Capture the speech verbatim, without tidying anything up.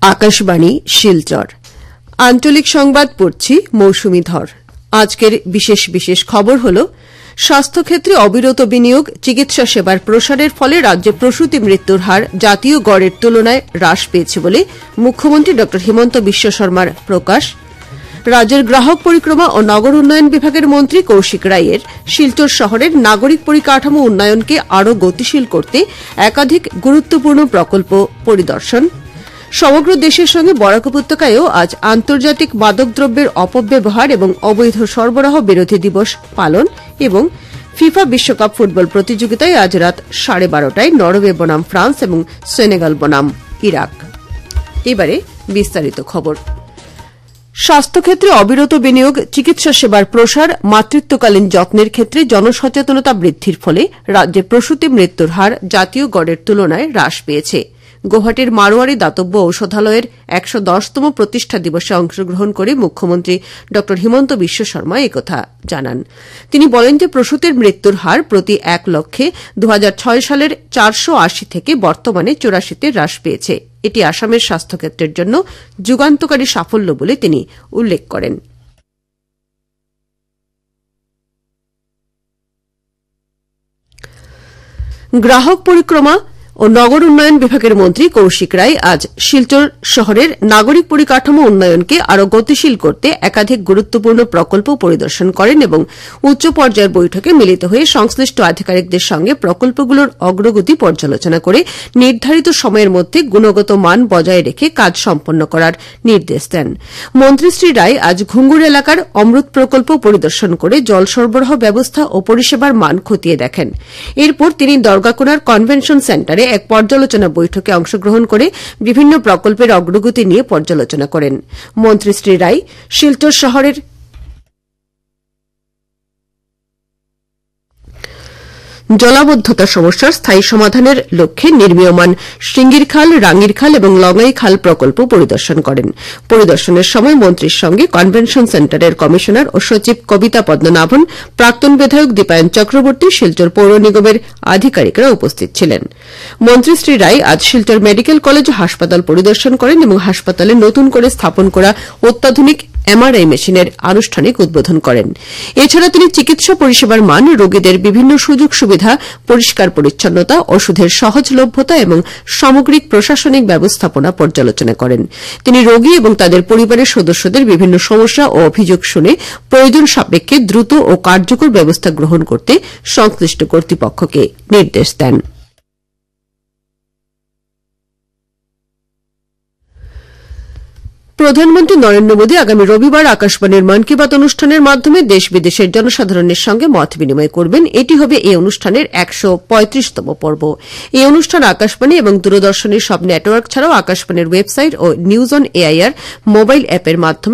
আকাশবাণী শিলচর আঞ্চলিক সংবাদ পড়ছি মৌসুমী ধর। আজকের বিশেষ বিশেষ খবর হল স্বাস্থ্যক্ষেত্রে অবিরত বিনিয়োগ, চিকিৎসা সেবার প্রসারের ফলে রাজ্যে প্রসূতি মৃত্যুর হার জাতীয় গড়ের তুলনায় হ্রাস পেয়েছে বলে মুখ্যমন্ত্রী ড হিমন্ত বিশ্ব শর্মার প্রকাশ। রাজ্যের গ্রাহক পরিক্রমা ও নগর উন্নয়ন বিভাগের মন্ত্রী কৌশিক রায়ের শিলচর শহরের নাগরিক পরিকাঠামো উন্নয়নকে আরও গতিশীল করতে একাধিক গুরুত্বপূর্ণ প্রকল্প পরিদর্শন। সমগ্র দেশের সঙ্গে বরাক উপত্যকায়ও আজ আন্তর্জাতিক মাদকদ্রব্যের অপব্যবহার এবং অবৈধ সরবরাহ বিরোধী দিবস পালন এবং ফিফা বিশ্বকাপ ফুটবল প্রতিযোগিতায় আজ রাত সাড়ে বারোটায় নরওয়ে বনাম ফ্রান্স এবং সেনেগাল বনাম ইরাক। এবারে বিস্তারিত খবর। স্বাস্থ্যক্ষেত্রে অবিরত বিনিয়োগ, চিকিৎসা সেবার প্রসার, মাতৃত্বকালীন যত্নের ক্ষেত্রে জনসচেতনতা বৃদ্ধির ফলে রাজ্যে প্রসূতি মৃত্যুর হার জাতীয় গড়ের তুলনায় হ্রাস পেয়েছে। গৌহাটির মারোয়ারি দাতব্য ঔষধালয়ের একশো দশতম প্রতিষ্ঠা দিবসে অংশগ্রহণ করে মুখ্যমন্ত্রী ড হিমন্ত বিশ্ব শর্মা একথা জানান। তিনি বলেন যে প্রসূতির মৃত্যুর হার প্রতি এক লক্ষে দু হাজার ছয় সালের চারশো আশি থেকে বর্তমানে চুরাশিতে হ্রাস পেয়েছে। এটি আসামের স্বাস্থ্যক্ষেত্রের জন্য যুগান্তকারী সাফল্য বলে তিনি উল্লেখ করেন। গ্রাহক পরিক্রমা ও নগর উন্নয়ন বিভাগের মন্ত্রী কৌশিক রায় আজ শিলচর শহরের নাগরিক পরিকাঠামো উন্নয়নকে আরও গতিশীল করতে একাধিক গুরুত্বপূর্ণ প্রকল্প পরিদর্শন করেন এবং উচ্চ পর্যায়ের বৈঠকে মিলিত হয়ে সংশ্লিষ্ট আধিকারিকদের সঙ্গে প্রকল্পগুলোর অগ্রগতি পর্যালোচনা করে নির্ধারিত সময়ের মধ্যে গুণগত মান বজায় রেখে কাজ সম্পন্ন করার নির্দেশ দেন। মন্ত্রী শ্রী রায় আজ ঘুঙ্গুর এলাকার অমৃত প্রকল্প পরিদর্শন করে জল সরবরাহ ব্যবস্থা ও পরিষেবার মান খতিয়ে দেখেন। এরপর তিনি দরগাকোনার কনভেনশন সেন্টারে এক পর্যালোচনা বৈঠকে অংশগ্রহণ করে বিভিন্ন প্রকল্পের অগ্রগতি নিয়ে পর্যালোচনা করেন। মন্ত্রী শ্রী রায় শিলচর শহরের জলাবদ্ধতা সমস্যার স্থায়ী সমাধানের লক্ষ্যে নির্মীয়মান সিঙ্গির খাল, রাঙ্গির খাল এবং লঙ্গাই খাল প্রকল্প পরিদর্শন করেন। পরিদর্শনের সময় মন্ত্রীর সঙ্গে কনভেনশন সেন্টারের কমিশনার ও সচিব কবিতা পদ্মনাভন, প্রাক্তন বিধায়ক দীপায়ন চক্রবর্তী, শিলচর পৌর নিগমের আধিকারিকরা উপস্থিত ছিলেন। মন্ত্রী শ্রী রায় আজ শিলচর মেডিকেল কলেজ ও হাসপাতাল পরিদর্শন করেন এবং হাসপাতালে নতুন করে স্থাপন করা অত্যাধুনিক এমআরআই মেশিনের আনুষ্ঠানিক উদ্বোধন করেন। এছাড়া তিনি চিকিৎসা পরিষেবার মান, রোগীদের বিভিন্ন সুযোগ সুবিধা, পরিষ্কার পরিচ্ছন্নতা, ওষুধের সহজলভ্যতা এবং সামগ্রিক প্রশাসনিক ব্যবস্থাপনা পর্যালোচনা করেন। তিনি রোগী এবং তাদের পরিবারের সদস্যদের বিভিন্ন সমস্যা ও অভিযোগ শুনে প্রয়োজন সাপেক্ষে দ্রুত ও কার্যকর ব্যবস্থা গ্রহণ করতে সংশ্লিষ্ট কর্তৃপক্ষকে নির্দেশ দেন। প্রধানমন্ত্রী নরেন্দ্র মোদী আগামী রবিবার আকাশবাণীর মন কি বাত অনুষ্ঠানের মাধ্যমে দেশ বিদেশের জনসাধারণের সঙ্গে মত বিনিময় করবেন। এটি হবে এই অনুষ্ঠানের একশো পঁয়ত্রিশতম পর্ব। এই অনুষ্ঠান আকাশবাণী এবং দূরদর্শনের সব নেটওয়ার্ক ছাড়াও আকাশবাণীর website O news on AIR mobile অ্যাপের মাধ্যমে